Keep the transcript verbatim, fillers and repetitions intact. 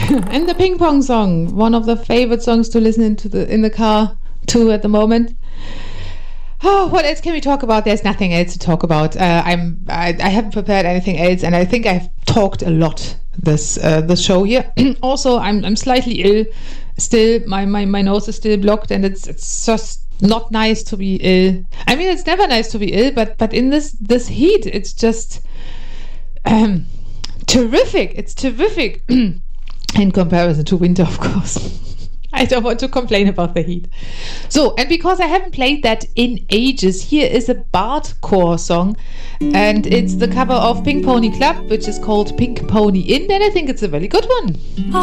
And the Ping Pong song, one of the favorite songs to listen into the in the car too at the moment. Oh, what else can we talk about? There's nothing else to talk about. Uh, I'm I, I haven't prepared anything else, and I think I've talked a lot this uh, this show here. Also, I'm I'm slightly ill. Still, my, my, my nose is still blocked, and it's it's just not nice to be ill. I mean, it's never nice to be ill, but but in this this heat, it's just um, terrific. It's terrific in comparison to winter, of course. I don't want to complain about the heat. So, and because I haven't played that in ages, here is a Bardcore song, and it's the cover of Pink Pony Club, which is called Pink Pony Inn, and I think it's a very good one.